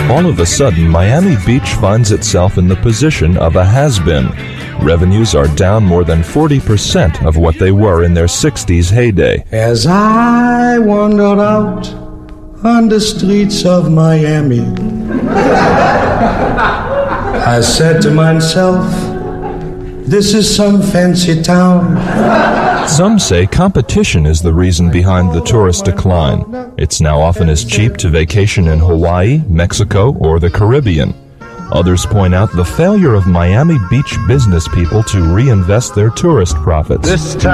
All of a sudden, Miami Beach finds itself in the position of a has-been. Revenues are down more than 40% of what they were in their 60s heyday. As I wandered out on the streets of Miami, I said to myself, this is some fancy town. Some say competition is the reason behind the tourist decline. It's now often as cheap to vacation in Hawaii, Mexico, or the Caribbean. Others point out the failure of Miami Beach business people to reinvest their tourist profits.